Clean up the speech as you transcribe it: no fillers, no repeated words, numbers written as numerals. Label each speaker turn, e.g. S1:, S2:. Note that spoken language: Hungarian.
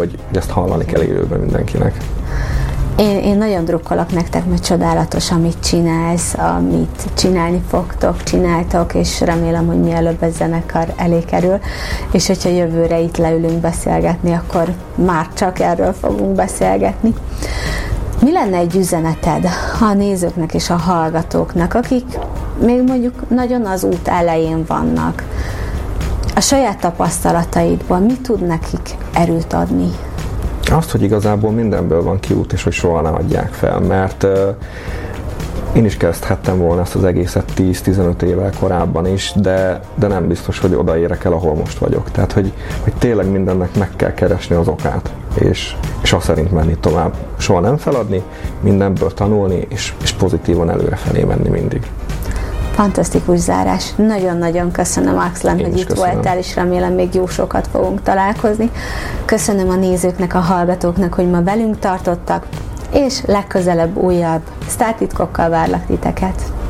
S1: hogy ezt hallani kell élőben mindenkinek.
S2: Én nagyon drukkolok nektek, mert csodálatos, amit csinálsz, amit csinálni fogtok, csináltok, és remélem, hogy mielőbb ez zenekar elé kerül, és hogyha jövőre itt leülünk beszélgetni, akkor már csak erről fogunk beszélgetni. Mi lenne egy üzeneted a nézőknek és a hallgatóknak, akik még mondjuk nagyon az út elején vannak? A saját tapasztalataidból mit tud nekik erőt adni?
S1: Azt, hogy igazából mindenből van kiút, és hogy soha ne adják fel, mert én is kezdhettem volna ezt az egészet 10-15 évvel korábban is, de nem biztos, hogy odaérek el, ahol most vagyok. Tehát, hogy tényleg mindennek meg kell keresni az okát, és azt szerint menni tovább. Soha nem feladni, mindenből tanulni, és pozitívan előrefelé menni mindig.
S2: Fantasztikus zárás. Nagyon-nagyon köszönöm, Axlen, hogy itt voltál, és remélem még jó sokat fogunk találkozni. Köszönöm a nézőknek, a hallgatóknak, hogy ma velünk tartottak, és legközelebb újabb sztártitkokkal várlak titeket.